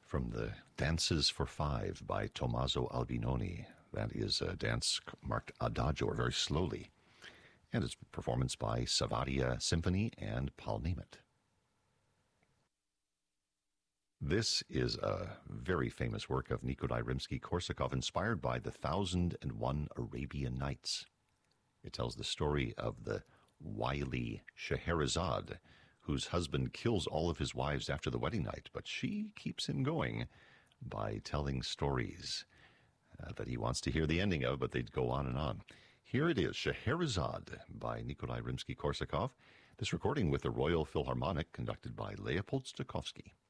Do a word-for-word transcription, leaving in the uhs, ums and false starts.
from the Dances for Five by Tommaso Albinoni. That is a dance marked adagio, or very slowly. And it's a performance by Savaria Symphony and Paul Nemeth. This is a very famous work of Nikolai Rimsky-Korsakov, inspired by the Thousand and One Arabian Nights. It tells the story of the wily Scheherazade, whose husband kills all of his wives after the wedding night, but she keeps him going by telling stories uh, that he wants to hear the ending of, but they'd go on and on. Here it is, Scheherazade by Nikolai Rimsky-Korsakov. This recording with the Royal Philharmonic, conducted by Leopold Stokowski.